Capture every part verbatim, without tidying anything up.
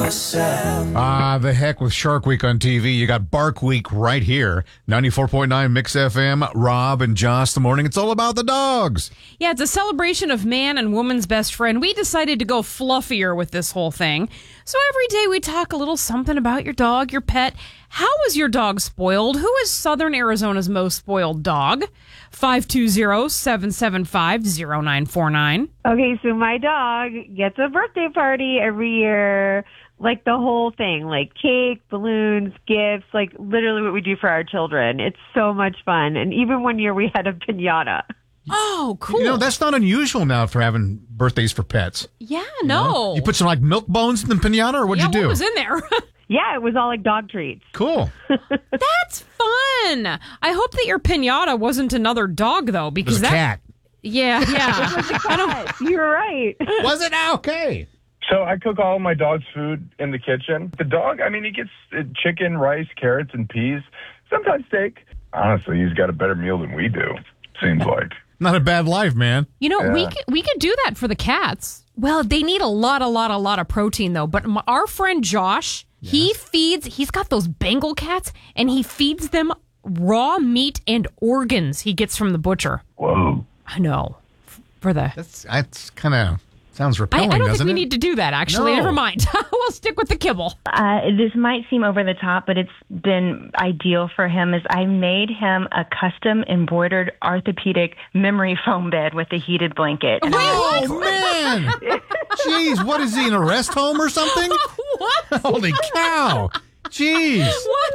myself. Ah, the heck with Shark Week on T V. You got Bark Week right here. ninety-four point nine Mix F M. Rob and Josh, the morning. It's all about the dogs. Yeah, it's a celebration of man and woman's best friend. We decided to go fluffier with this whole thing. So every day we talk a little something about your dog, your pet. How is your dog spoiled? Who is Southern Arizona's most spoiled dog? five two zero, seven seven five, zero nine four nine. Okay, so my dog gets a birthday party every year, like the whole thing, like cake, balloons, gifts, like literally what we do for our children. It's so much fun. And even one year we had a piñata. Oh, cool. You know, that's not unusual now for having birthdays for pets. Yeah, You no. know? You put some like milk bones in the piñata, or what'd yeah, you do? what was in there? Yeah, it was all like dog treats. Cool. That's fun. I hope that your piñata wasn't another dog, though, It because was a that. cat. Yeah, yeah. I don't, you're right. Was it? Okay. So I cook all my dog's food in the kitchen. The dog, I mean, he gets uh, chicken, rice, carrots, and peas, sometimes steak. Honestly, he's got a better meal than we do, seems like. Not a bad life, man. You know, Yeah. we could, we could do that for the cats. Well, they need a lot, a lot, a lot of protein, though. But m- our friend Josh, he feeds, he's got those Bengal cats, and he feeds them raw meat and organs he gets from the butcher. Whoa. I know. F- For the... That's, that's kind of sounds I, repelling, I don't think doesn't we it? need to do that, actually. No. Never mind. We'll stick with the kibble. Uh, this might seem over the top, but it's been ideal for him. Is I made him a custom embroidered orthopedic memory foam bed with a heated blanket. And I- Oh, man. Jeez, what is he, in a rest home or something? What? Holy cow. Jeez. What?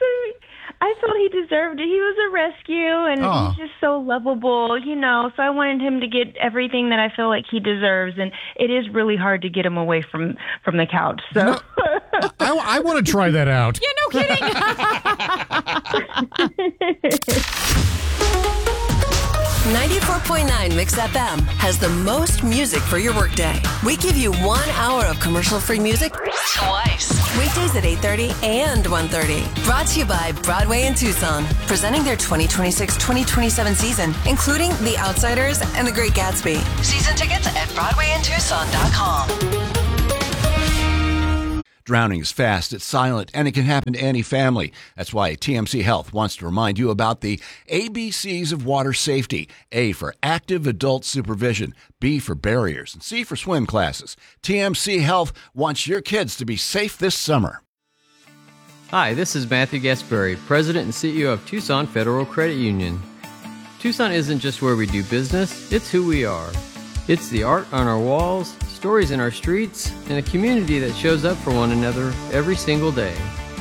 I felt he deserved it. He was a rescue, and Oh. he's just so lovable, you know. So I wanted him to get everything that I feel like he deserves, and it is really hard to get him away from, from the couch. So. No. I, I want to try that out. Yeah, no kidding. ninety-four point nine Mix F M has the most music for your workday. We give you one hour of commercial-free music twice. Weekdays at eight thirty and one thirty. Brought to you by Broadway in Tucson, presenting their twenty twenty-six twenty twenty-seven season, including The Outsiders and The Great Gatsby. Season tickets at broadway in tucson dot com. Drowning is fast, it's silent, and it can happen to any family. That's why T M C Health wants to remind you about the A B Cs of water safety. A for active adult supervision, B for barriers, and C for swim classes. T M C Health wants your kids to be safe this summer. Hi, this is Matthew Gasbury, President and C E O of Tucson Federal Credit Union. Tucson isn't just where we do business, it's who we are. It's the art on our walls, stories in our streets, and a community that shows up for one another every single day.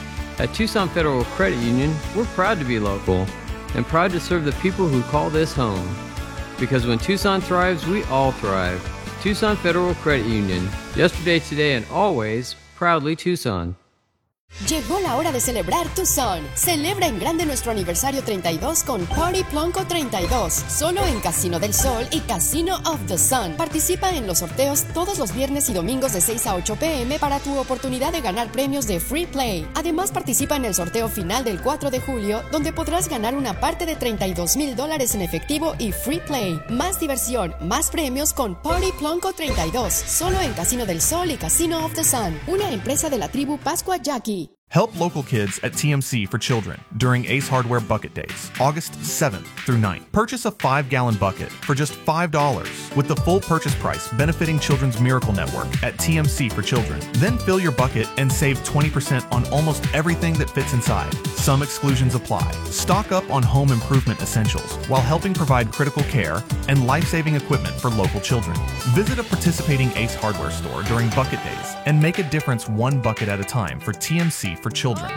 At Tucson Federal Credit Union, we're proud to be local and proud to serve the people who call this home. Because when Tucson thrives, we all thrive. Tucson Federal Credit Union. Yesterday, today, and always, proudly Tucson. Llegó la hora de celebrar Tucson. Celebra en grande nuestro aniversario treinta y dos con Party Plonco treinta y dos. Solo en Casino del Sol y Casino of the Sun. Participa en los sorteos todos los viernes y domingos de seis a ocho pm para tu oportunidad de ganar premios de Free Play. Además, participa en el sorteo final del cuatro de julio, donde podrás ganar una parte de treinta y dos mil dólares en efectivo y Free Play. Más diversión, más premios con Party Plonco treinta y dos. Solo en Casino del Sol y Casino of the Sun. Una empresa de la tribu Pascua Yaqui. Help local kids at T M C for Children during Ace Hardware Bucket Days, August seventh through ninth. Purchase a five-gallon bucket for just five dollars with the full purchase price benefiting Children's Miracle Network at T M C for Children. Then fill your bucket and save twenty percent on almost everything that fits inside. Some exclusions apply. Stock up on home improvement essentials while helping provide critical care and life-saving equipment for local children. Visit a participating Ace Hardware store during Bucket Days and make a difference one bucket at a time for T M C for Children.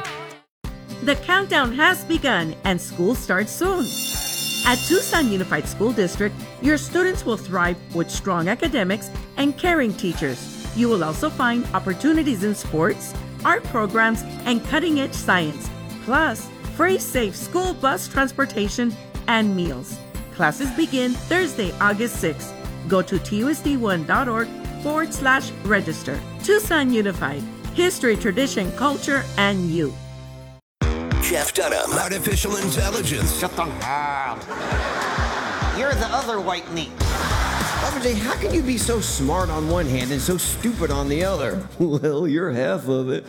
The countdown has begun and school starts soon. At Tucson Unified School District, your students will thrive with strong academics and caring teachers. You will also find opportunities in sports, art programs, and cutting-edge science, plus free safe school bus transportation and meals. Classes begin Thursday, August sixth. Go to tusd1.org forward slash register. Tucson Unified. History, tradition, culture, and you. Jeff Dunham. Artificial intelligence. Shut the hell. You're the other white meat. Robert J., how can you be so smart on one hand and so stupid on the other? Well, you're half of it.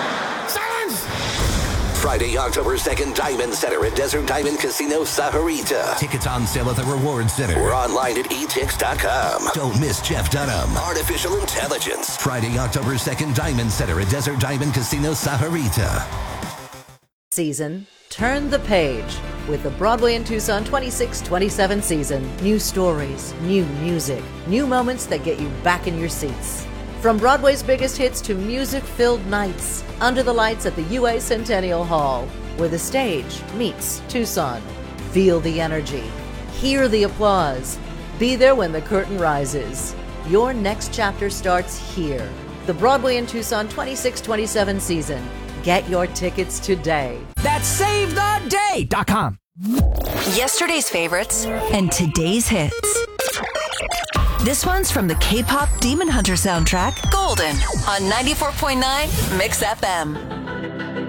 Friday, October second, Diamond Center at Desert Diamond Casino Sahuarita. Tickets on sale at the Reward Center or online at e tix dot com. Don't miss Jeff Dunham, Artificial Intelligence. Friday, October second, Diamond Center at Desert Diamond Casino Sahuarita. Season, turn the page with the Broadway in Tucson twenty-six twenty-seven season. New stories, new music, new moments that get you back in your seats. From Broadway's biggest hits to music-filled nights under the lights at the U A Centennial Hall, where the stage meets Tucson. Feel the energy. Hear the applause. Be there when the curtain rises. Your next chapter starts here. The Broadway in Tucson twenty-six twenty-seven season. Get your tickets today. That's save the day dot com. Yesterday's favorites and today's hits. This one's from the K-pop Demon Hunter soundtrack, Golden, on ninety-four point nine Mix F M.